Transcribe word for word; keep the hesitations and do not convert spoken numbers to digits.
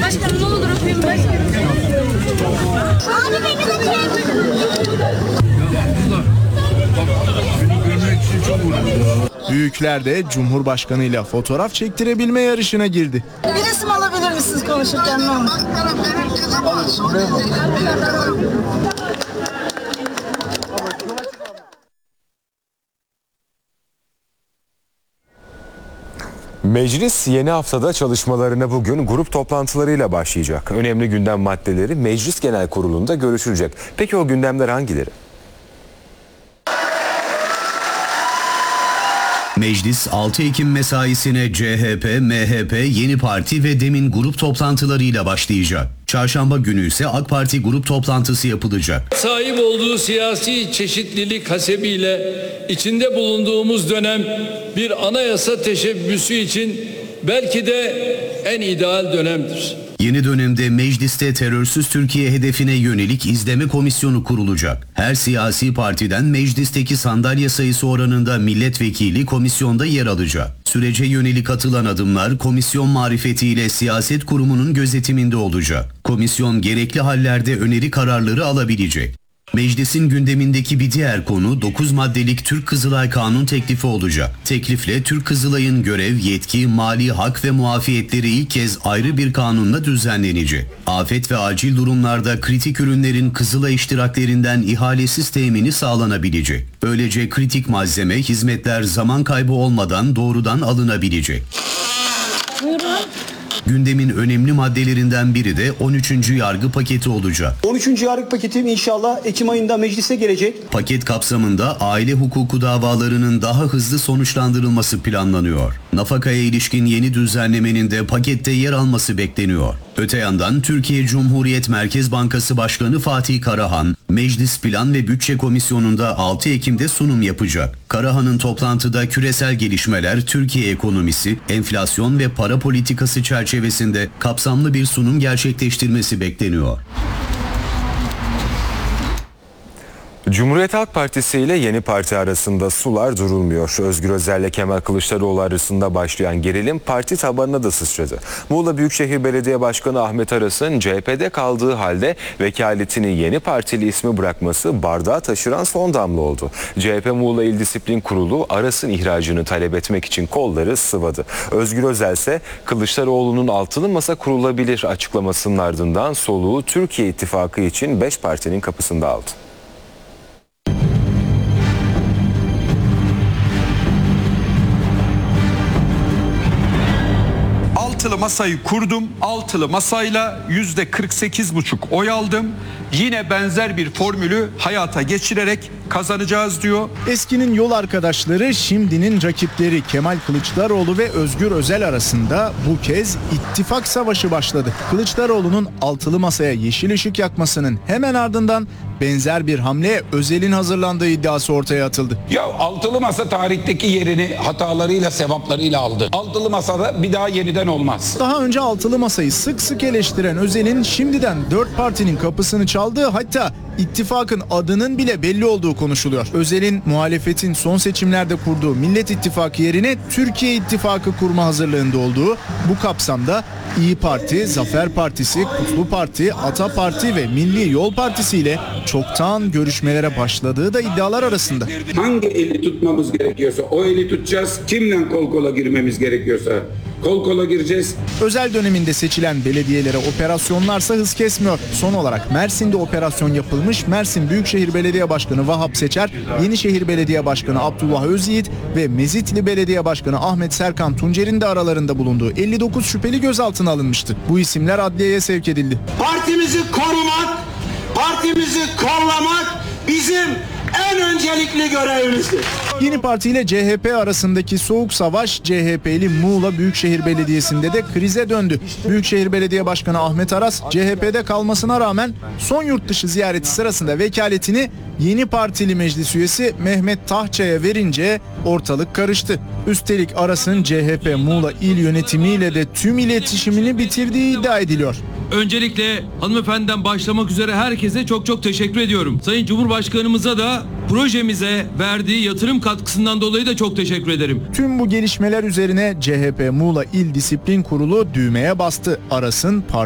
Başkanım ne olur okuyun başkanım. Abi beni de çek. Büyükler de Cumhurbaşkanıyla fotoğraf çektirebilme yarışına girdi. Bir resim alabilir misiniz konuşurken ne olur? Meclis yeni haftada çalışmalarına bugün grup toplantılarıyla başlayacak. Önemli gündem maddeleri Meclis Genel Kurulu'nda görüşülecek. Peki o gündemler hangileri? Meclis altı Ekim mesaisine C H P, M H P, Yeni Parti ve DEM'in grup toplantılarıyla başlayacak. Çarşamba günü ise AK Parti grup toplantısı yapılacak. Sahip olduğu siyasi çeşitlilik hasebiyle içinde bulunduğumuz dönem bir anayasa teşebbüsü için belki de en ideal dönemdir. Yeni dönemde mecliste terörsüz Türkiye hedefine yönelik izleme komisyonu kurulacak. Her siyasi partiden meclisteki sandalye sayısı oranında milletvekili komisyonda yer alacak. Sürece yönelik atılan adımlar komisyon marifetiyle siyaset kurumunun gözetiminde olacak. Komisyon gerekli hallerde öneri kararları alabilecek. Meclisin gündemindeki bir diğer konu dokuz maddelik Türk Kızılay Kanun teklifi olacak. Teklifle Türk Kızılay'ın görev, yetki, mali hak ve muafiyetleri ilk kez ayrı bir kanunla düzenlenecek. Afet ve acil durumlarda kritik ürünlerin Kızılay iştiraklerinden ihalesiz temini sağlanabilecek. Böylece kritik malzeme, hizmetler zaman kaybı olmadan doğrudan alınabilecek. Buyurun. Gündemin önemli maddelerinden biri de on üçüncü yargı paketi olacak. on üçüncü yargı paketi inşallah Ekim ayında meclise gelecek. Paket kapsamında aile hukuku davalarının daha hızlı sonuçlandırılması planlanıyor. Nafakaya ilişkin yeni düzenlemenin de pakette yer alması bekleniyor. Öte yandan Türkiye Cumhuriyet Merkez Bankası Başkanı Fatih Karahan, Meclis Plan ve Bütçe Komisyonu'nda altı Ekim'de sunum yapacak. Karahan'ın toplantıda küresel gelişmeler, Türkiye ekonomisi, enflasyon ve para politikası çerçevesinde kapsamlı bir sunum gerçekleştirmesi bekleniyor. Cumhuriyet Halk Partisi ile Yeni Parti arasında sular durulmuyor. Özgür Özel ile Kemal Kılıçdaroğlu arasında başlayan gerilim parti tabanına da sıçradı. Muğla Büyükşehir Belediye Başkanı Ahmet Aras'ın C H P'de kaldığı halde vekaletini Yeni Partili ismi bırakması bardağı taşıran son damla oldu. C H P Muğla İl Disiplin Kurulu Aras'ın ihracını talep etmek için kolları sıvadı. Özgür Özel ise Kılıçdaroğlu'nun altılı masa kurulabilir açıklamasının ardından soluğu Türkiye İttifakı için beş partinin kapısında aldı. Altılı masayı kurdum. Altılı masayla yüzde kırk sekiz buçuk oy aldım. Yine benzer bir formülü hayata geçirerek kazanacağız diyor. Eskinin yol arkadaşları, şimdinin rakipleri Kemal Kılıçdaroğlu ve Özgür Özel arasında bu kez ittifak savaşı başladı. Kılıçdaroğlu'nun altılı masaya yeşil ışık yakmasının hemen ardından benzer bir hamleye Özel'in hazırlandığı iddiası ortaya atıldı. Ya altılı masa tarihteki yerini hatalarıyla, sevaplarıyla aldı. Altılı masada bir daha yeniden olmaz. Daha önce altılı masayı sık sık eleştiren Özel'in şimdiden dört partinin kapısını çaldığı, hatta ittifakın adının bile belli olduğu konuşuluyor. Özel'in muhalefetin son seçimlerde kurduğu Millet İttifakı yerine Türkiye İttifakı kurma hazırlığında olduğu, bu kapsamda İyi Parti, Zafer Partisi, Kutlu Parti, Ata Parti ve Milli Yol Partisi ile çoktan görüşmelere başladığı da iddialar arasında. Hangi eli tutmamız gerekiyorsa o eli tutacağız. Kimle kol kola girmemiz gerekiyorsa kol kola gireceğiz. Özel döneminde seçilen belediyelere operasyonlarsa hız kesmiyor. Son olarak Mersin'de operasyon yapılmış. Mersin Büyükşehir Belediye Başkanı Vahap Seçer, Yenişehir Belediye Başkanı Abdullah Özyiğit ve Mezitli Belediye Başkanı Ahmet Serkan Tuncer'in de aralarında bulunduğu elli dokuz şüpheli gözaltına alınmıştı. Bu isimler adliyeye sevk edildi. Partimizi korumak, partimizi kollamak bizim en öncelikli görevimizdir. Yeni Parti ile C H P arasındaki soğuk savaş C H P'li Muğla Büyükşehir Belediyesi'nde de krize döndü. Büyükşehir Belediye Başkanı Ahmet Aras C H P'de kalmasına rağmen son yurt dışı ziyareti sırasında vekaletini Yeni Partili meclis üyesi Mehmet Tahça'ya verince ortalık karıştı. Üstelik Aras'ın C H P Muğla İl Yönetimiyle de tüm iletişimini bitirdiği iddia ediliyor. Öncelikle hanımefendiden başlamak üzere herkese çok çok teşekkür ediyorum. Sayın Cumhurbaşkanımıza da projemize verdiği yatırım katkısından dolayı da çok teşekkür ederim. Tüm bu gelişmeler üzerine C H P Muğla İl Disiplin Kurulu düğmeye bastı. Aras'ın